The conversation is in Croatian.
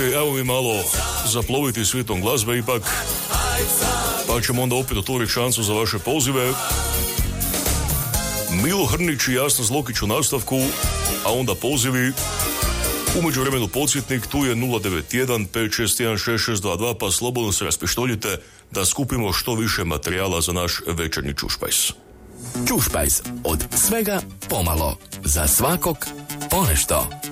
Evo mi malo zaploviti svijetom glazbe ipak, pa ćemo onda opet otvoriti šansu za vaše pozive. Milo Hrnić i Jasna Zlokić u nastavku, a onda pozivi. U međuvremenu podsjetnik, tu je 091 561 6622, pa slobodno se raspištoljite da skupimo što više materijala za naš večernji Čušpajs. Čušpajs, od svega pomalo, za svakog ponešto.